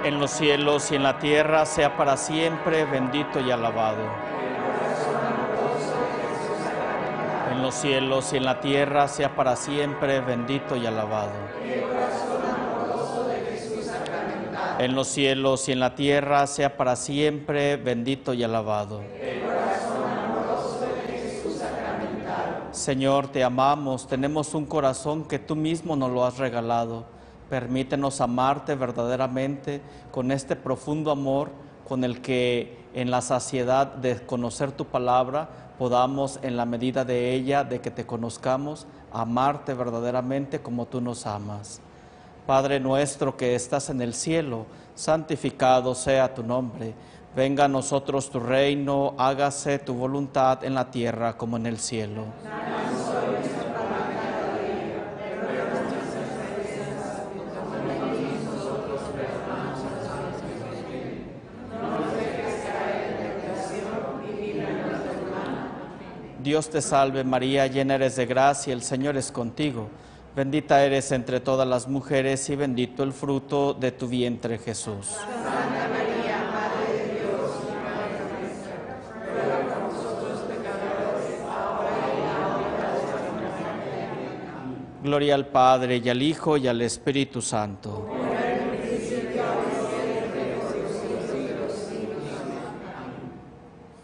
en los cielos y en la tierra, sea para siempre bendito y alabado. En los cielos y en la tierra, sea para siempre bendito y alabado. En los cielos y en la tierra, sea para siempre bendito y alabado. Señor, te amamos, tenemos un corazón que tú mismo nos lo has regalado. Permítenos amarte verdaderamente con este profundo amor con el que en la saciedad de conocer tu palabra podamos, en la medida de ella, de que te conozcamos, amarte verdaderamente como tú nos amas. Padre nuestro que estás en el cielo, santificado sea tu nombre. Venga a nosotros tu reino, hágase tu voluntad en la tierra como en el cielo. Dios te salve María, llena eres de gracia, el Señor es contigo. Bendita eres entre todas las mujeres y bendito el fruto de tu vientre, Jesús. Santa María, Madre de Dios y Madre nuestra, ruega por nosotros pecadores, ahora y en la hora de nuestra muerte. Gloria al Padre, y al Hijo, y al Espíritu Santo.